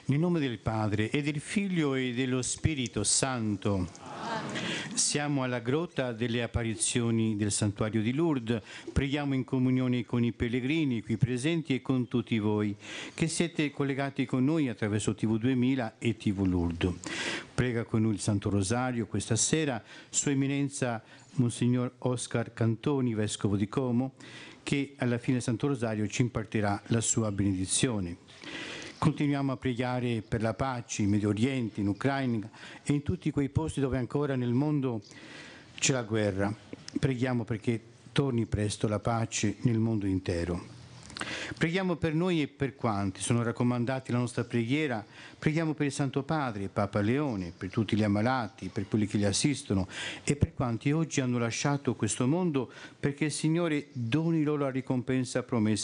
Nel nome del Padre e del Figlio e dello Spirito Santo. Siamo alla grotta delle apparizioni del Santuario di Lourdes. Preghiamo in comunione con i pellegrini qui presenti e con tutti voi che siete collegati con noi attraverso TV 2000 e TV Lourdes. Prega con noi il Santo Rosario questa sera Sua Eminenza Monsignor Oscar Cantoni, Vescovo di Como, che alla fine del Santo Rosario ci impartirà la sua benedizione. Continuiamo a pregare per la pace in Medio Oriente, in Ucraina e in tutti quei posti dove ancora nel mondo c'è la guerra. Preghiamo perché torni presto la pace nel mondo intero. Preghiamo per noi e per quanti sono raccomandati la nostra preghiera. Preghiamo per il Santo Padre, Papa Leone, per tutti gli ammalati, per quelli che li assistono e per quanti oggi hanno lasciato questo mondo, perché il Signore doni loro la ricompensa promessa